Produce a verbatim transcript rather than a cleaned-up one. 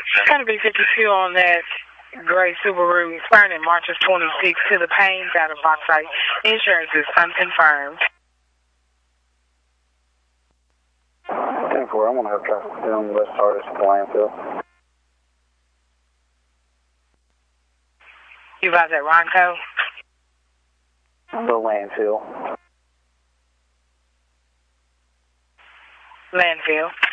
It's going to be fifty-two on that gray Subaru, expiring in March of twenty-six to the Paynes out of Bauxite. Insurance is unconfirmed. ten four, I'm going to have traffic down West Sardis to the landfill. You guys at Ronco? The landfill. Landfill.